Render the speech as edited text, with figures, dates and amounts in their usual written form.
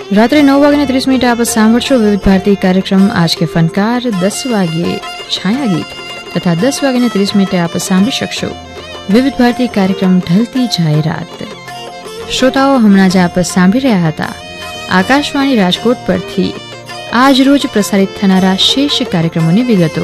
રાત્રે 9:30 આપ સાંભળશો વિવિધ ભારતી કાર્યક્રમ આજ કે ફનકાર. 10 વાગે છાયા ગીત તથા 10:30 આપ સાંભળી શકશો વિવિધ ભારતી કાર્યક્રમ ઢલતી જાય રાત. શ્રોતાઓ, હમણાં જ આપ સાંભળી રહ્યા હતા આકાશવાણી રાજકોટ પરથી આજ રોજ પ્રસારિત થનારા શેષ કાર્યક્રમોની વિગતો.